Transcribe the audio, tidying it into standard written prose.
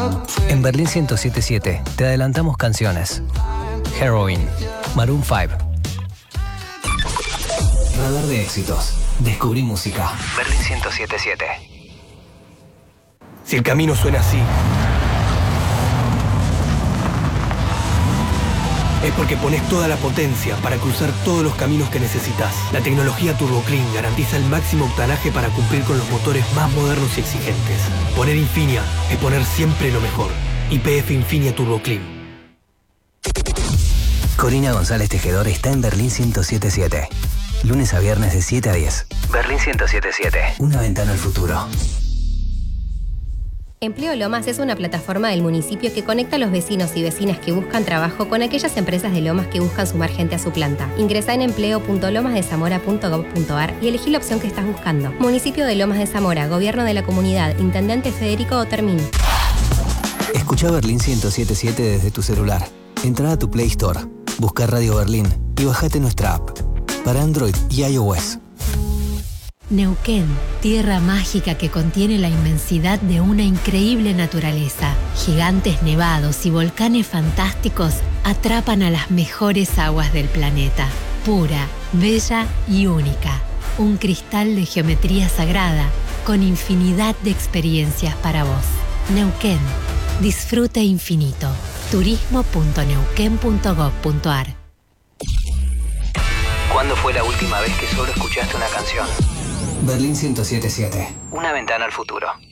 En Berlín 107.7 te adelantamos canciones. Heroin, Maroon 5. Radar de éxitos. Descubrí música. Berlín 107.7. Si el camino suena así, es porque pones toda la potencia para cruzar todos los caminos que necesitas. La tecnología Turbo Clean garantiza el máximo octanaje para cumplir con los motores más modernos y exigentes. Poner Infinia es poner siempre lo mejor. YPF Infinia Turbo Clean. Corina González Tejedor está en Berlín 107.7. Lunes a viernes de 7 a 10. Berlín 107.7. Una ventana al futuro. Empleo Lomas es una plataforma del municipio que conecta a los vecinos y vecinas que buscan trabajo con aquellas empresas de Lomas que buscan sumar gente a su planta. Ingresá en empleo.lomasdezamora.gov.ar y elegí la opción que estás buscando. Municipio de Lomas de Zamora, Gobierno de la Comunidad, Intendente Federico Otermin. Escucha Berlín 107.7 desde tu celular. Entrá a tu Play Store, busca Radio Berlín y bajate nuestra app para Android y iOS. Neuquén, tierra mágica que contiene la inmensidad de una increíble naturaleza. Gigantes nevados y volcanes fantásticos atrapan a las mejores aguas del planeta. Pura, bella y única. Un cristal de geometría sagrada con infinidad de experiencias para vos. Neuquén, disfrute infinito. turismo.neuquén.gov.ar. ¿Cuándo fue la última vez que solo escuchaste una canción? Berlín 107.7. Una ventana al futuro.